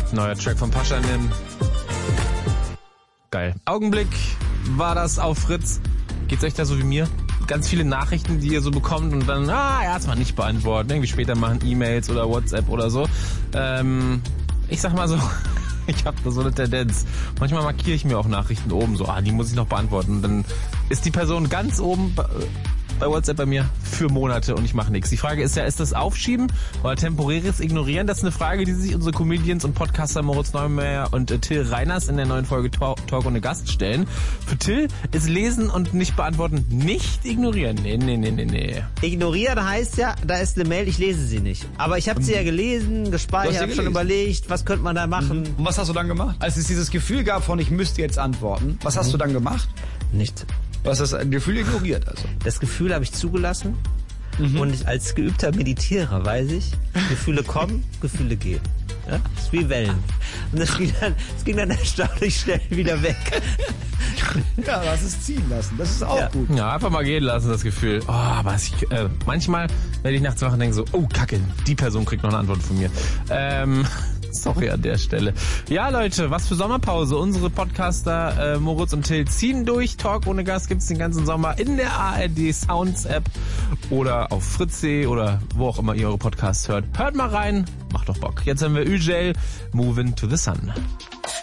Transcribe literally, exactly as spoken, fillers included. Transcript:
Neuer Track von Paschanim. Geil. Augenblick war das auf Fritz. Geht's euch da so wie mir? Ganz viele Nachrichten, die ihr so bekommt und dann, ah, erstmal nicht beantworten. Irgendwie später machen E-Mails oder WhatsApp oder so. Ähm, ich sag mal so, ich habe da so eine Tendenz. Manchmal markiere ich mir auch Nachrichten oben so, ah, die muss ich noch beantworten. Und dann ist die Person ganz oben bei WhatsApp bei mir für Monate und ich mache nichts. Die Frage ist ja, ist das Aufschieben oder temporäres Ignorieren? Das ist eine Frage, die sich unsere Comedians und Podcaster Moritz Neumeier und äh, Till Reiners in der neuen Folge Talk, Talk ohne Gast stellen. Für Till ist Lesen und nicht beantworten nicht ignorieren. Nee, nee, nee, nee, nee. Ignorieren heißt ja, da ist eine Mail, ich lese sie nicht. Aber ich habe sie ja gelesen, gespeichert, habe schon überlegt, was könnte man da machen. Und was hast du dann gemacht? Als es dieses Gefühl gab von, ich müsste jetzt antworten, was hast mhm. du dann gemacht? Nichts. Du hast das Gefühl ignoriert also? Das Gefühl habe ich zugelassen mhm. und ich als geübter Meditierer weiß ich, Gefühle kommen, Gefühle gehen. Ja? Das ist wie Wellen. Und das ging dann, das ging dann erstaunlich schnell wieder weg. Ja, lass es ziehen lassen. Das ist auch ja. gut. Ja, einfach mal gehen lassen, das Gefühl. Oh, aber ich, äh, manchmal werde ich nachts wach und denke so, oh Kacke, die Person kriegt noch eine Antwort von mir. Ähm... Sorry an der Stelle. Ja, Leute, was für Sommerpause. Unsere Podcaster äh, Moritz und Till ziehen durch. Talk ohne Gast gibt's den ganzen Sommer in der A R D Sounds App oder auf Fritze oder wo auch immer ihr eure Podcasts hört. Hört mal rein, macht doch Bock. Jetzt haben wir Ü J, Moving to the Sun.